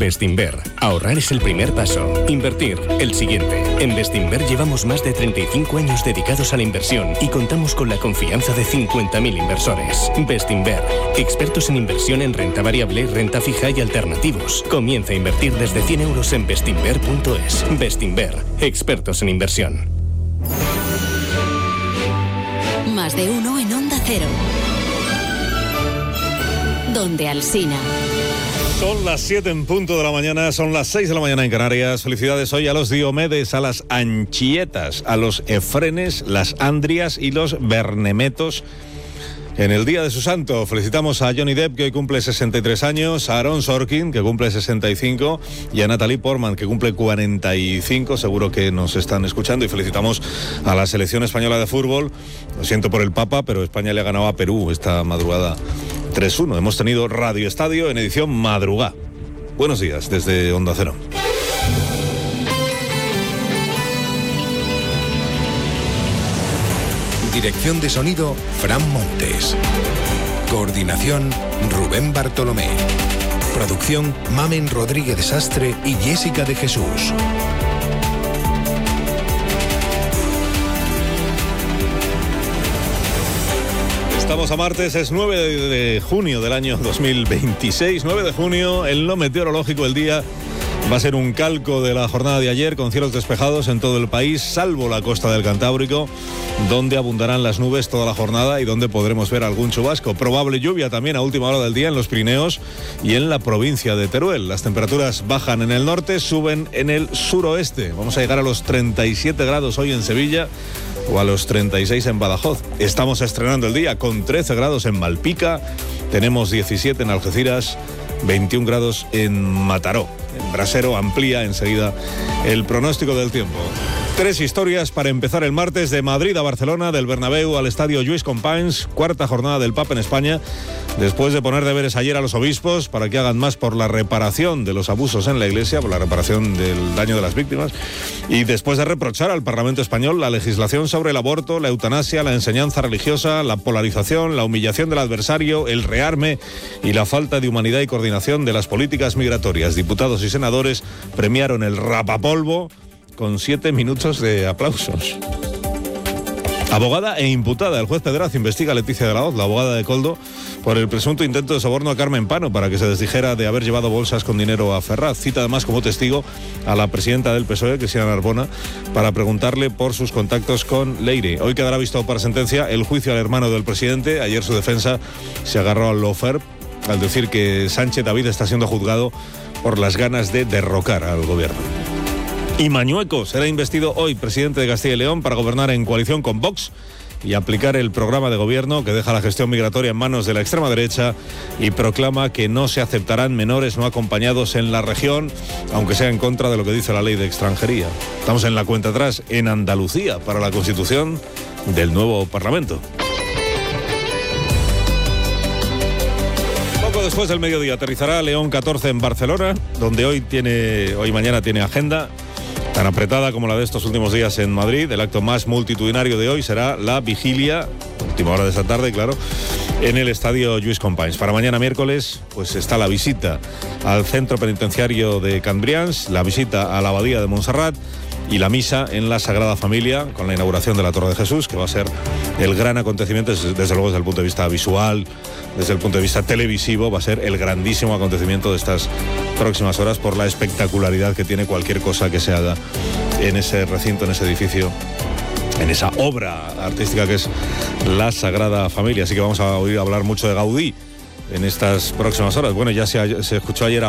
Bestinver. Ahorrar es el primer paso. Invertir, el siguiente. En Bestinver llevamos más de 35 años dedicados a la inversión y contamos con la confianza de 50.000 inversores. Bestinver. Expertos en inversión en renta variable, renta fija y alternativos. Comienza a invertir desde 100 euros en bestinver.es. Bestinver. Expertos en inversión. Más de uno en Onda Cero. Donde Alsina. Son las 7 en punto de la mañana, son las 6 de la mañana en Canarias. Felicidades hoy a los Diomedes, a las Anchietas, a los Efrenes, las Andrias y los Bernemetos. En el día de su santo felicitamos a Johnny Depp, que hoy cumple 63 años, a Aaron Sorkin, que cumple 65, y a Natalie Portman, que cumple 45. Seguro que nos están escuchando, y felicitamos a la selección española de fútbol. Lo siento por el Papa, pero España le ha ganado a Perú esta madrugada 3-1. Hemos tenido Radio Estadio en edición madrugá. Buenos días desde Onda Cero. Dirección de sonido, Fran Montes. Coordinación, Rubén Bartolomé. Producción, Mamen Rodríguez Sastre y Jessica de Jesús. Estamos a martes, es 9 de junio del año 2026. 9 de junio, en lo meteorológico el día va a ser un calco de la jornada de ayer, con cielos despejados en todo el país, salvo la costa del Cantábrico, donde abundarán las nubes toda la jornada y donde podremos ver algún chubasco. Probable lluvia también a última hora del día en los Pirineos y en la provincia de Teruel. Las temperaturas bajan en el norte, suben en el suroeste. Vamos a llegar a los 37 grados hoy en Sevilla o a los 36 en Badajoz. Estamos estrenando el día con 13 grados en Malpica, tenemos 17 en Algeciras, 21 grados en Mataró. En Brasero amplía enseguida el pronóstico del tiempo. 3 historias para empezar el martes: de Madrid a Barcelona, del Bernabéu al estadio Lluís Companys, cuarta jornada del Papa en España, después de poner deberes ayer a los obispos para que hagan más por la reparación de los abusos en la Iglesia, por la reparación del daño de las víctimas, y después de reprochar al Parlamento español la legislación sobre el aborto, la eutanasia, la enseñanza religiosa, la polarización, la humillación del adversario, el rearme y la falta de humanidad y coordinación de las políticas migratorias. Diputados y senadores premiaron el rapapolvo con 7 minutos de aplausos. Abogada e imputada. El juez Pedraz investiga a Leticia de la Hoz, la abogada de Koldo, por el presunto intento de soborno a Carmen Pano para que se desdijera de haber llevado bolsas con dinero a Ferraz. Cita además como testigo a la presidenta del PSOE, Cristina Narbona, para preguntarle por sus contactos con Leire. Hoy quedará visto para sentencia el juicio al hermano del presidente. Ayer su defensa se agarró al lawfare al decir que Sánchez David está siendo juzgado por las ganas de derrocar al gobierno. Y Mañueco será investido hoy presidente de Castilla y León para gobernar en coalición con Vox y aplicar el programa de gobierno que deja la gestión migratoria en manos de la extrema derecha y proclama que no se aceptarán menores no acompañados en la región, aunque sea en contra de lo que dice la ley de extranjería. Estamos en la cuenta atrás en Andalucía para la constitución del nuevo Parlamento. Poco después del mediodía aterrizará León 14 en Barcelona, donde hoy y mañana tiene agenda tan apretada como la de estos últimos días en Madrid. El acto más multitudinario de hoy será la vigilia, última hora de esta tarde, claro, en el estadio Lluís Companys. Para mañana miércoles, pues está la visita al centro penitenciario de Can Brians, la visita a la abadía de Montserrat y la misa en la Sagrada Familia, con la inauguración de la Torre de Jesús, que va a ser el gran acontecimiento, desde luego desde el punto de vista visual, desde el punto de vista televisivo, va a ser el grandísimo acontecimiento de estas próximas horas por la espectacularidad que tiene cualquier cosa que se haga en ese recinto, en ese edificio, en esa obra artística que es la Sagrada Familia. Así que vamos a oír hablar mucho de Gaudí en estas próximas horas. Bueno, ya se escuchó ayer